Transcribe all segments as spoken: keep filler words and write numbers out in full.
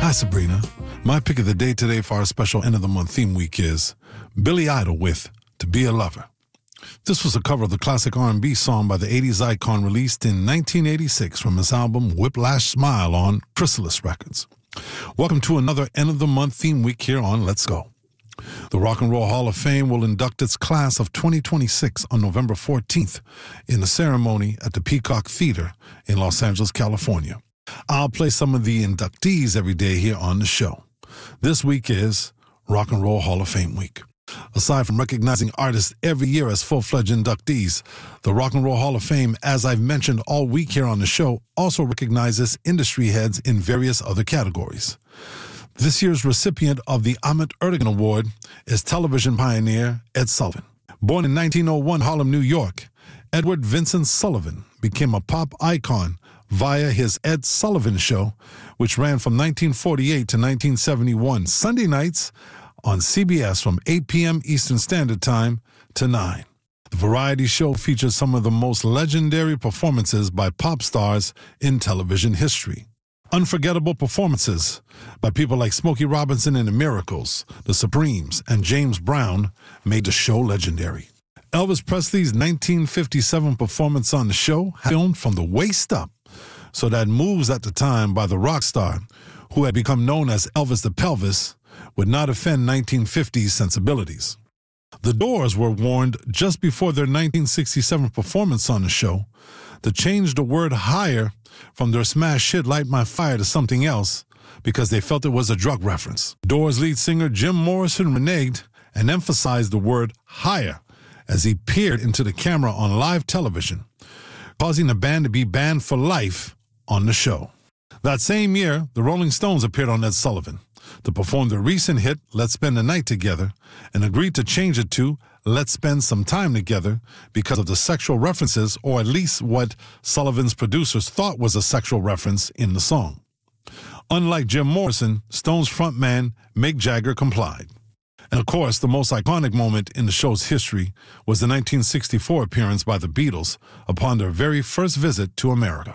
Hi, Sabrina. My pick of the day today for our special end of the month theme week is Billy Idol with To Be a Lover. This was a cover of the classic R and B song by the eighties icon released in nineteen eighty-six from his album Whiplash Smile on Chrysalis Records. Welcome to another end of the month theme week here on Let's Go. The Rock and Roll Hall of Fame will induct its class of twenty twenty-six on November fourteenth in a ceremony at the Peacock Theater in Los Angeles, California. I'll play some of the inductees every day here on the show. This week is Rock and Roll Hall of Fame week. Aside from recognizing artists every year as full-fledged inductees, the Rock and Roll Hall of Fame, as I've mentioned all week here on the show, also recognizes industry heads in various other categories. This year's recipient of the Ahmet Ertegun Award is television pioneer Ed Sullivan. Born in nineteen oh one, Harlem, New York, Edward Vincent Sullivan became a pop icon via his Ed Sullivan Show, which ran from nineteen forty-eight to nineteen seventy-one, Sunday nights on C B S from eight p.m. Eastern Standard Time to nine. The variety show features some of the most legendary performances by pop stars in television history. Unforgettable performances by people like Smokey Robinson and the Miracles, the Supremes, and James Brown made the show legendary. Elvis Presley's nineteen fifty-seven performance on the show, filmed from the waist up, so that moves at the time by the rock star, who had become known as Elvis the Pelvis, would not offend nineteen fifties sensibilities. The Doors were warned just before their nineteen sixty-seven performance on the show to change the word higher from their smash hit Light My Fire to something else because they felt it was a drug reference. Doors lead singer Jim Morrison reneged and emphasized the word higher as he peered into the camera on live television, causing the band to be banned for life on the show. That same year, the Rolling Stones appeared on Ed Sullivan to perform their recent hit, Let's Spend the Night Together, and agreed to change it to Let's Spend Some Time Together because of the sexual references, or at least what Sullivan's producers thought was a sexual reference in the song. Unlike Jim Morrison, Stones frontman Mick Jagger complied. And of course, the most iconic moment in the show's history was the nineteen sixty-four appearance by the Beatles upon their very first visit to America.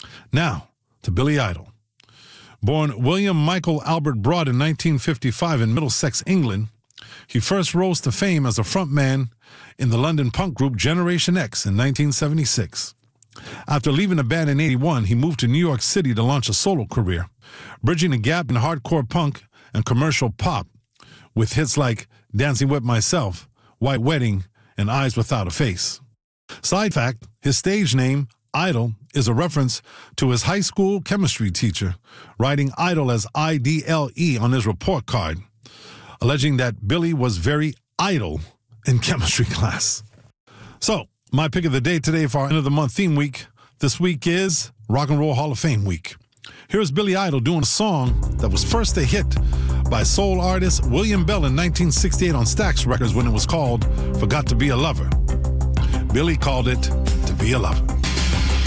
Now, to Billy Idol. Born William Michael Albert Broad in nineteen fifty-five in Middlesex, England, he first rose to fame as a frontman in the London punk group Generation X in nineteen seventy-six. After leaving the band in eighty-one, he moved to New York City to launch a solo career, bridging the gap in hardcore punk and commercial pop with hits like Dancing With Myself, White Wedding, and Eyes Without a Face. Side fact, his stage name, Idol, is a reference to his high school chemistry teacher, writing Idol as I D L E on his report card, alleging that Billy was very idle in chemistry class. So, my pick of the day today for our end of the month theme week this week is Rock and Roll Hall of Fame week. Here's Billy Idol doing a song that was first a hit by soul artist William Bell in nineteen sixty-eight on Stax Records when it was called Forgot to Be a Lover. Billy called it To Be a Lover.